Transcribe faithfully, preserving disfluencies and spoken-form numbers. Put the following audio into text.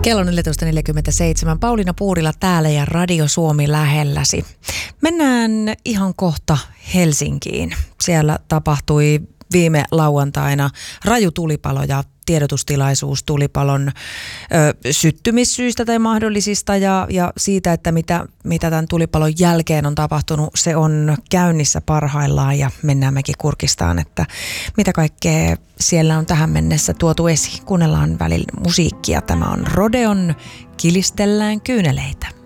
Kello neljätoista neljäkymmentäseitsemän. Pauliina Puurila täällä ja Radio Suomi lähelläsi. Mennään ihan kohta Helsinkiin. Siellä tapahtui viime lauantaina raju tulipalo ja tiedotustilaisuus tulipalon ö, syttymissyistä tai mahdollisista ja, ja siitä, että mitä, mitä tämän tulipalon jälkeen on tapahtunut. Se on käynnissä parhaillaan ja mennään mekin kurkistaan, että mitä kaikkea siellä on tähän mennessä tuotu esiin. Kuunnellaan välillä musiikkia. Tämä on Rodeon Kilistellään kyyneleitä.